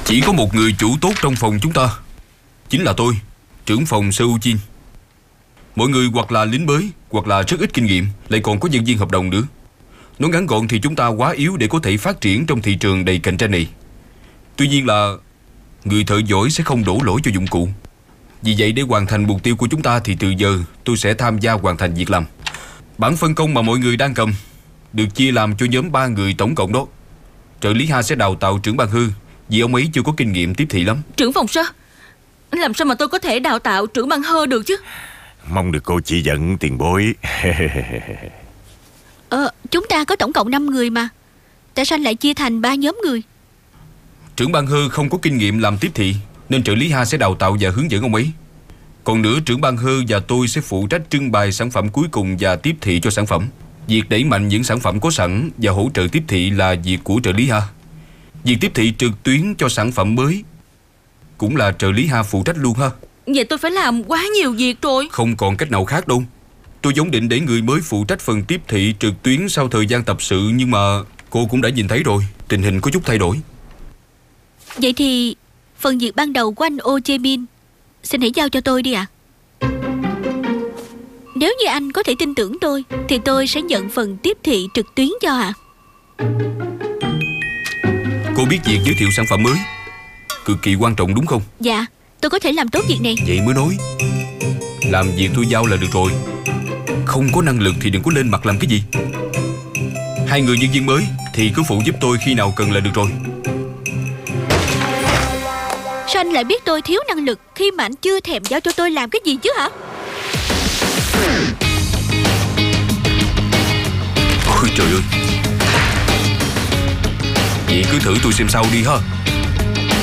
Chỉ có một người chủ tốt trong phòng chúng ta, chính là tôi, trưởng phòng Seo Jin. Mọi người hoặc là lính mới, hoặc là rất ít kinh nghiệm, lại còn có nhân viên hợp đồng nữa. Nói ngắn gọn thì chúng ta quá yếu để có thể phát triển trong thị trường đầy cạnh tranh này. Tuy nhiên là người thợ giỏi sẽ không đổ lỗi cho dụng cụ. Vì vậy để hoàn thành mục tiêu của chúng ta thì từ giờ tôi sẽ tham gia hoàn thành việc làm. Bản phân công mà mọi người đang cầm được chia làm cho nhóm 3 người tổng cộng đó. Trợ lý Ha sẽ đào tạo trưởng ban Hư, vì ông ấy chưa có kinh nghiệm tiếp thị lắm. Trưởng phòng Sơ, làm sao mà tôi có thể đào tạo trưởng ban Hơ được chứ? Mong được cô chỉ dẫn tiền bối. Chúng ta có tổng cộng 5 người mà. Tại sao lại chia thành 3 nhóm người? Trưởng ban Hư không có kinh nghiệm làm tiếp thị, nên trợ lý Ha sẽ đào tạo và hướng dẫn ông ấy. Còn nữa, trưởng ban Hư và tôi sẽ phụ trách trưng bày sản phẩm cuối cùng và tiếp thị cho sản phẩm. Việc đẩy mạnh những sản phẩm có sẵn và hỗ trợ tiếp thị là việc của trợ lý Ha. Việc tiếp thị trực tuyến cho sản phẩm mới cũng là trợ lý Ha phụ trách luôn ha. Vậy tôi phải làm quá nhiều việc rồi. Không còn cách nào khác đâu. Tôi vốn định để người mới phụ trách phần tiếp thị trực tuyến sau thời gian tập sự, nhưng mà cô cũng đã nhìn thấy rồi, tình hình có chút thay đổi. Vậy thì phần việc ban đầu của anh Oh Jae-min xin hãy giao cho tôi đi ạ. Nếu như anh có thể tin tưởng tôi thì tôi sẽ nhận phần tiếp thị trực tuyến cho ạ. Cô biết việc giới thiệu sản phẩm mới cực kỳ quan trọng đúng không? Dạ, tôi có thể làm tốt việc này. Vậy mới nói. Làm việc tôi giao là được rồi. Không có năng lực thì đừng có lên mặt làm cái gì. 2 người nhân viên mới thì cứ phụ giúp tôi khi nào cần là được rồi. Sao anh lại biết tôi thiếu năng lực khi mà anh chưa thèm giao cho tôi làm cái gì chứ hả? Ôi trời ơi. Vậy cứ thử tôi xem sau đi ha.